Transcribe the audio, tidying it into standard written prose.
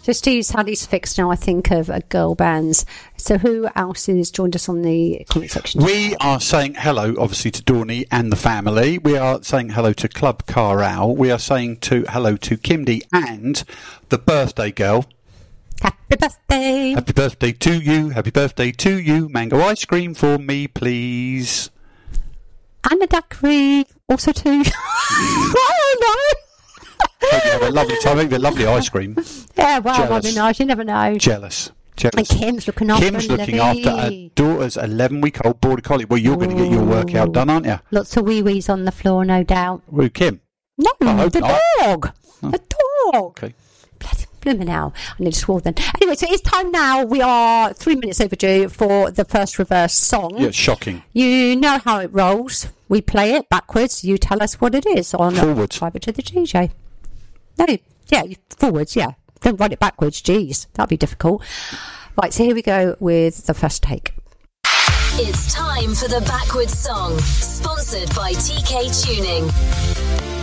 So Steve's had his fix now, I think, of girl bands. So who else has joined us on the comment section? We are saying hello, obviously, to Dorney and the family. We are saying hello to Club Carral. We are saying hello to Kimdy and the birthday girl. Happy birthday. Happy birthday to you. Happy birthday to you. Mango ice cream for me, please. And a daiquiri also too. Oh no. Hope you have a lovely time. Maybe a lovely ice cream. Yeah, well, Jealous. that'd be nice. You never know. Jealous. And Kim's looking after her daughter's 11-week-old border collie. Well, you're going to get your workout done, aren't you? Lots of wee-wees on the floor, no doubt. Who, Kim? No, the not. dog. Oh. The dog. Okay. Blooming hell. I need to swore then. Anyway, so it's time now. We are 3 minutes overdue for the first reverse song. Yeah, shocking. You know how it rolls. We play it backwards. You tell us what it is on forwards. Fibre to the DJ. No, yeah, forwards, yeah. Don't write it backwards. Jeez, that'd be difficult. Right, so here we go with the first take. It's time for the backwards song, sponsored by TK Tuning.